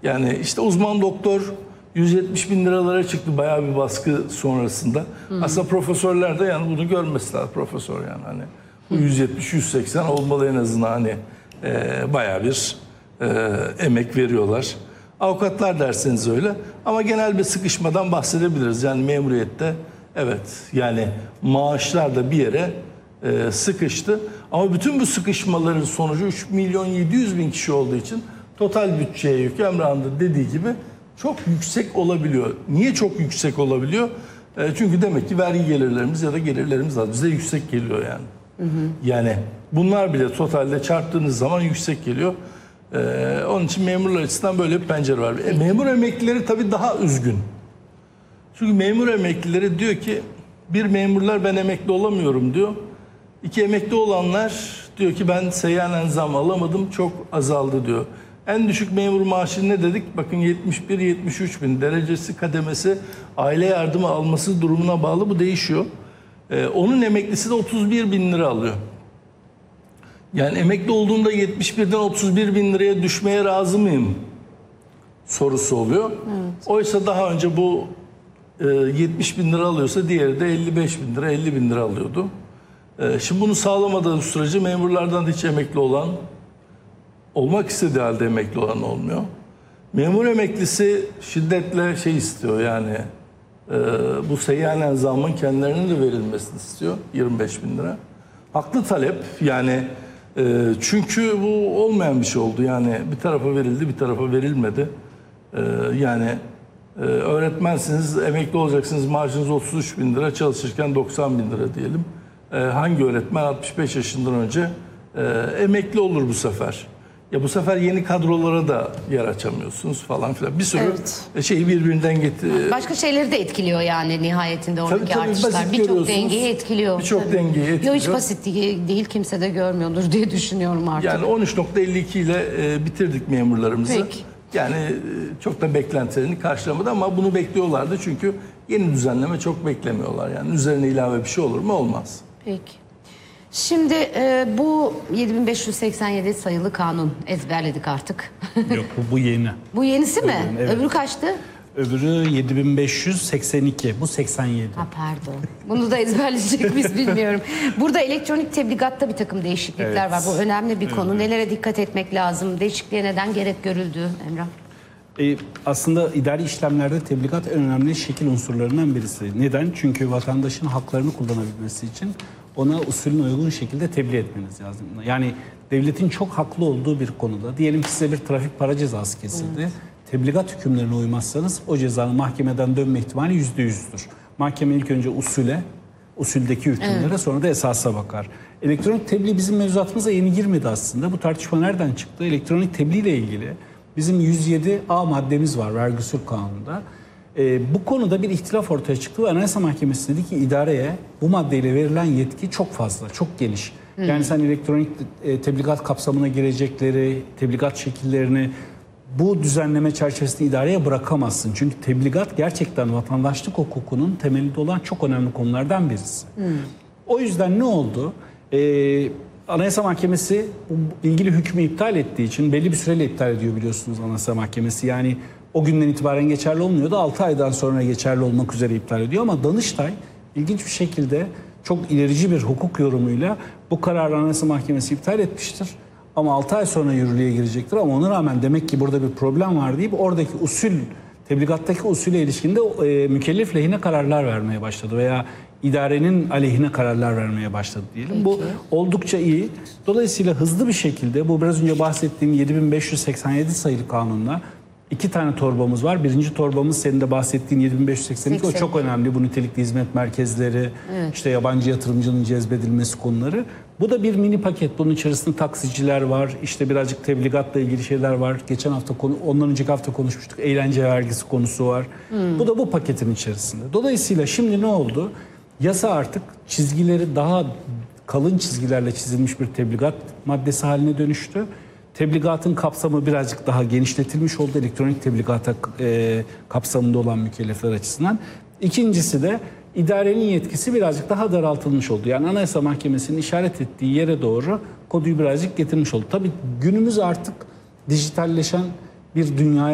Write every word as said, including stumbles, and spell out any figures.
Yani işte uzman doktor yüz yetmiş bin liralara çıktı bayağı bir baskı sonrasında. Hı. Aslında profesörler de yani bunu görmesi lazım, profesör yani hani bu yüz yetmiş yüz seksen olmalı en azından, hani e, bayağı bir e, emek veriyorlar. Avukatlar derseniz öyle, ama genel bir sıkışmadan bahsedebiliriz. Yani memuriyette evet, yani maaşlar da bir yere e, sıkıştı. Ama bütün bu sıkışmaların sonucu üç milyon yedi yüz bin kişi olduğu için total bütçeye yük, Emrah'ın da dediği gibi, çok yüksek olabiliyor. Niye çok yüksek olabiliyor? E, çünkü demek ki vergi gelirlerimiz ya da gelirlerimiz az. Bize yüksek geliyor yani. Hı hı. Yani bunlar bile totalde çarptığınız zaman yüksek geliyor. Ee, onun için memurlar açısından böyle bir pencere var. E, memur emeklileri tabii daha üzgün. Çünkü memur emeklileri diyor ki, bir memurlar ben emekli olamıyorum diyor. İki emekli olanlar diyor ki ben seyyanen zam alamadım, çok azaldı diyor. En düşük memur maaşı ne dedik? Bakın yetmiş bir yetmiş üç bin, derecesi kademesi aile yardımı alması durumuna bağlı, bu değişiyor. Ee, onun emeklisi de otuz bir bin lira alıyor. Yani emekli olduğunda yetmiş birden otuz bir bin liraya düşmeye razı mıyım sorusu oluyor. Evet. Oysa daha önce bu e, yetmiş bin lira alıyorsa diğeri de elli beş bin lira, elli bin lira alıyordu. E, şimdi bunu sağlamadığı sürece memurlardan hiç emekli olan, olmak istediği halde emekli olan olmuyor. Memur emeklisi şiddetle şey istiyor, yani e, bu seyyanen zammın kendilerine de verilmesini istiyor, yirmi beş bin lira. Haklı talep yani. Çünkü bu olmayan bir şey oldu. Yani bir tarafa verildi, bir tarafa verilmedi. Yani öğretmensiniz, emekli olacaksınız, maaşınız otuz üç bin lira, çalışırken doksan bin lira diyelim. Hangi öğretmen altmış beş yaşından önce emekli olur bu sefer? Ya bu sefer yeni kadrolara da yer açamıyorsunuz falan filan. Bir sürü evet. şeyi birbirinden getir. Başka şeyleri de etkiliyor yani nihayetinde oradaki tabii, tabii, artışlar. Birçok dengeyi etkiliyor. Birçok dengeyi etkiliyor. Yo, hiç basit değil, kimse de görmüyordur diye düşünüyorum artık. Yani on üç nokta elli iki ile e, bitirdik memurlarımızı. Peki. Yani e, çok da beklentilerini karşılamadı, ama bunu bekliyorlardı çünkü yeni düzenleme çok beklemiyorlar. Yani üzerine ilave bir şey olur mu? Olmaz. Peki. Şimdi e, bu yedi bin beş yüz seksen yedi sayılı kanun ezberledik artık. Yok, bu, bu yeni. Bu yenisi mi? Evet. Öbürü kaçtı? Öbürü yedi bin beş yüz seksen iki. Bu seksen yedi. Ha pardon. Bunu da ezberleyecek miyiz bilmiyorum. Burada elektronik tebligatta bir takım değişiklikler evet. var. Bu önemli bir konu. Evet. Nelere dikkat etmek lazım? Değişikliğe neden gerek görüldü Emrah? Ee, aslında idari işlemlerde tebligat en önemli şekil unsurlarından birisi. Neden? Çünkü vatandaşın haklarını kullanabilmesi için ona usulüne uygun şekilde tebliğ etmeniz lazım. Yani devletin çok haklı olduğu bir konuda, diyelim ki size bir trafik para cezası kesildi. Evet. Tebligat hükümlerine uymazsanız o cezanın mahkemeden dönme ihtimali yüzde yüzdür. Mahkeme ilk önce usule, usuldeki hükümlere, evet. sonra da esasa bakar. Elektronik tebliğ bizim mevzuatımıza yeni girmedi aslında. Bu tartışma nereden çıktı? Elektronik tebliğ ile ilgili bizim yüz yedi A maddemiz var vergi usul kanununda. Ee, bu konuda bir ihtilaf ortaya çıktı ve Anayasa Mahkemesi dedi ki idareye bu maddeyle verilen yetki çok fazla, çok geniş. Hı. Yani sen elektronik e, tebligat kapsamına girecekleri, tebligat şekillerini bu düzenleme çerçevesinde idareye bırakamazsın. Çünkü tebligat gerçekten vatandaşlık hukukunun temelinde olan çok önemli konulardan birisi. Hı. O yüzden ne oldu? Ee, Anayasa Mahkemesi ilgili hükmü iptal ettiği için belli bir süreyle iptal ediyor biliyorsunuz Anayasa Mahkemesi. Yani o günden itibaren geçerli olmuyordu. altı aydan sonra geçerli olmak üzere iptal ediyor. Ama Danıştay ilginç bir şekilde çok ilerici bir hukuk yorumuyla bu kararı Anayasa Mahkemesi iptal etmiştir. Ama altı ay sonra yürürlüğe girecektir. Ama ona rağmen demek ki burada bir problem var deyip oradaki usul, tebligattaki usule ilişkinde e, mükellef lehine kararlar vermeye başladı. Veya idarenin aleyhine kararlar vermeye başladı diyelim. Peki. Bu oldukça iyi. Dolayısıyla hızlı bir şekilde bu biraz önce bahsettiğim yedi bin beş yüz seksen yedi sayılı kanunla İki tane torbamız var. Birinci torbamız senin de bahsettiğin yedi bin beş yüz seksen iki. O çok önemli. Bu nitelikli hizmet merkezleri, evet. işte yabancı yatırımcının cezbedilmesi konuları. Bu da bir mini paket. Bunun içerisinde taksiciler var. İşte birazcık tebligatla ilgili şeyler var. Geçen hafta, konu, ondan önceki hafta konuşmuştuk. Eğlence vergisi konusu var. Hmm. Bu da bu paketin içerisinde. Dolayısıyla şimdi ne oldu? Yasa artık çizgileri daha kalın çizgilerle çizilmiş bir tebligat maddesi haline dönüştü. Tebligatın kapsamı birazcık daha genişletilmiş oldu elektronik tebligata e, kapsamında olan mükellefler açısından. İkincisi de idarenin yetkisi birazcık daha daraltılmış oldu. Yani Anayasa Mahkemesi'nin işaret ettiği yere doğru konuyu birazcık getirmiş oldu. Tabii günümüz artık dijitalleşen bir dünyaya